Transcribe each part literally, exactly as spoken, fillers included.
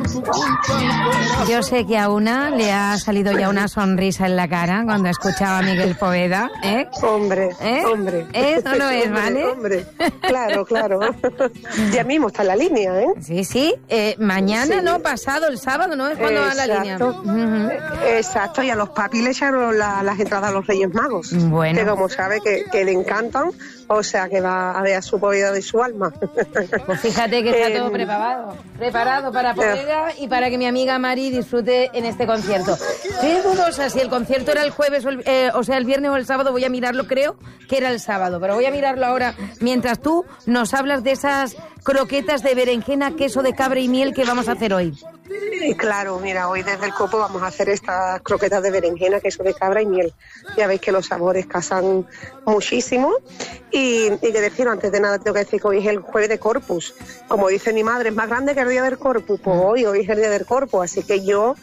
Yo sé que a una le ha salido ya una sonrisa en la cara cuando escuchaba a Miguel Poveda, ¿eh? Hombre, ¿Eh? hombre. Eso no es, hombre, ¿vale? Hombre, claro, claro. Ya mismo está en la línea, ¿eh? Sí, sí. Eh, mañana, Sí. no, pasado, el sábado, ¿no? Es cuando va a la línea. Uh-huh. Exacto, y a los papis le echaron la, las entradas a los Reyes Magos. Bueno. Que como sabe que, que le encantan, o sea que va a ver a su Poveda de su alma. Pues fíjate que está Eh, todo preparado. Preparado para Poveda y para que mi amiga Mari disfrute en este concierto. Qué dudosa, si el concierto era el jueves, o, el, eh, o sea, el viernes o el sábado, voy a mirarlo, creo que era el sábado, pero voy a mirarlo ahora mientras tú nos hablas de esas croquetas de berenjena, queso de cabra y miel que vamos a hacer hoy. Y claro, mira, hoy desde el Copo vamos a hacer estas croquetas de berenjena, queso de cabra y miel. Ya veis que los sabores casan muchísimo. Y, y que decir, antes de nada tengo que decir que hoy es el jueves de Corpus. Como dice mi madre, es más grande que el día del Corpus. Pues hoy, hoy es el día del Corpus, así que yo...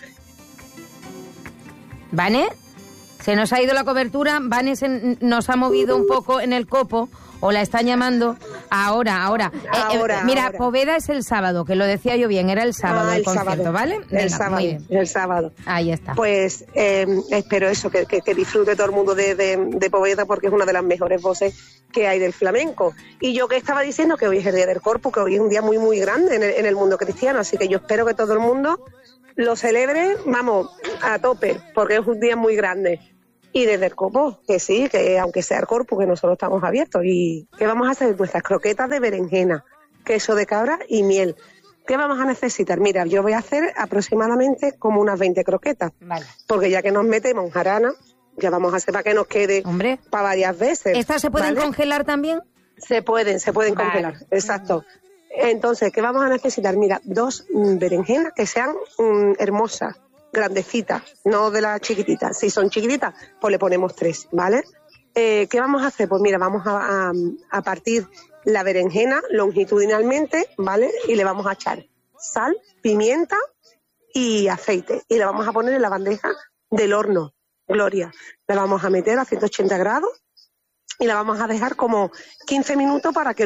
¿Vane? Se nos ha ido la cobertura, Vane se nos ha movido un poco en el copo, o la están llamando ahora, ahora. Ahora, eh, eh, mira, ahora. Poveda es el sábado, que lo decía yo bien, era el sábado Ah, el el concierto, sábado. ¿vale? El Venga, sábado, muy bien. el sábado. Ahí está. Pues eh, espero eso, que, que, que disfrute todo el mundo de, de, de Poveda, porque es una de las mejores voces que hay del flamenco. Y yo que estaba diciendo que hoy es el día del Corpus, que hoy es un día muy, muy grande en el, en el mundo cristiano, así que yo espero que todo el mundo lo celebre, vamos, a tope, porque es un día muy grande. Y desde el Copo, que sí, que aunque sea el Corpus, que nosotros estamos abiertos. ¿Y qué vamos a hacer? Nuestras croquetas de berenjena, queso de cabra y miel. ¿Qué vamos a necesitar? Mira, yo voy a hacer aproximadamente como unas veinte croquetas. Vale. Porque ya que nos metemos jarana, ya vamos a hacer para que nos quede Hombre. para varias veces. ¿Estas se pueden ¿vale? congelar también? Se pueden, se pueden Vale. congelar, exacto. Entonces, ¿qué vamos a necesitar? Mira, dos mm, berenjenas que sean mm, hermosas, grandecitas, no de las chiquititas. Si son chiquititas, pues le ponemos tres, ¿vale? Eh, ¿Qué vamos a hacer? Pues mira, vamos a, a, a partir la berenjena longitudinalmente, ¿vale? Y le vamos a echar sal, pimienta y aceite. Y la vamos a poner en la bandeja del horno, Gloria. La vamos a meter a ciento ochenta grados y la vamos a dejar como quince minutos para que